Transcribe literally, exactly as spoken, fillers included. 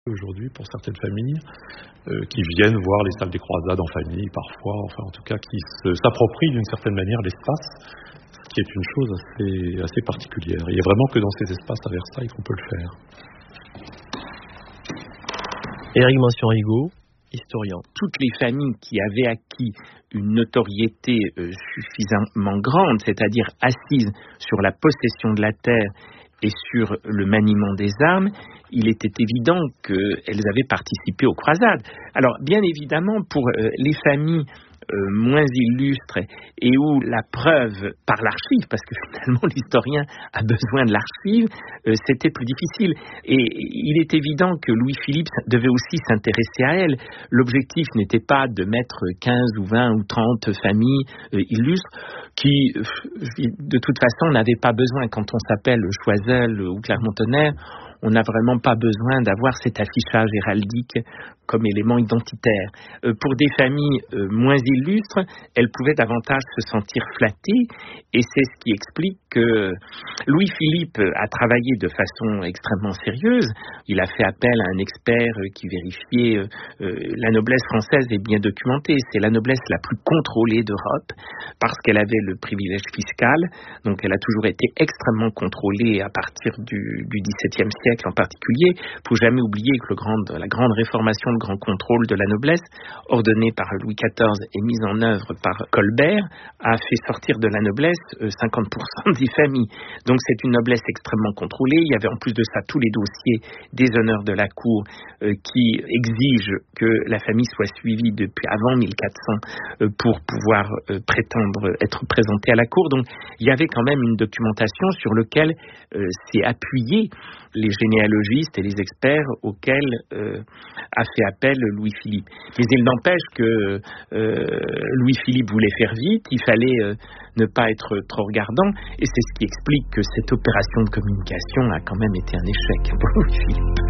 Aujourd'hui, pour certaines familles, euh, qui viennent voir les salles des croisades en famille, parfois, enfin en tout cas, qui se, s'approprient d'une certaine manière l'espace, ce qui est une chose assez, assez particulière. Il n'y a vraiment que dans ces espaces à Versailles qu'on peut le faire. Éric Mention-Rigaud, historien. Toutes les familles qui avaient acquis une notoriété euh, suffisamment grande, c'est-à-dire assises sur la possession de la terre et sur le maniement des armes, il était évident qu'elles avaient participé aux croisades. Alors, bien évidemment, pour euh, les familles euh, moins illustres et où la preuve par l'archive, parce que finalement l'historien a besoin de l'archive, euh, c'était plus difficile. Et il est évident que Louis-Philippe devait aussi s'intéresser à elle. L'objectif n'était pas de mettre quinze ou vingt ou trente familles euh, illustres qui, euh, de toute façon, n'avaient pas besoin. Quand on s'appelle Choiseul ou Clermont-Tonnerre, on n'a vraiment pas besoin d'avoir cet affichage héraldique comme élément identitaire. Euh, pour des familles euh, moins illustres, elles pouvaient davantage se sentir flattées, et c'est ce qui explique que Louis-Philippe a travaillé de façon extrêmement sérieuse. Il a fait appel à un expert qui vérifiait euh, euh, la noblesse française est bien documentée. C'est la noblesse la plus contrôlée d'Europe parce qu'elle avait le privilège fiscal, donc elle a toujours été extrêmement contrôlée à partir du, du dix-septième siècle en particulier. Il ne faut jamais oublier que le grand, la grande réformation, le grand contrôle de la noblesse, ordonnée par Louis quatorze et mise en œuvre par Colbert, a fait sortir de la noblesse cinquante pour cent des familles. Donc c'est une noblesse extrêmement contrôlée. Il y avait en plus de ça tous les dossiers des honneurs de la cour euh, qui exigent que la famille soit suivie depuis avant mille quatre cents euh, pour pouvoir euh, prétendre être présentée à la cour. Donc il y avait quand même une documentation sur laquelle euh, s'est appuyé les généalogistes et les experts auxquels euh, a fait appel Louis-Philippe. Mais il n'empêche que euh, Louis-Philippe voulait faire vite, il fallait euh, ne pas être trop regardant, et c'est ce qui explique que cette opération de communication a quand même été un échec pour Louis-Philippe.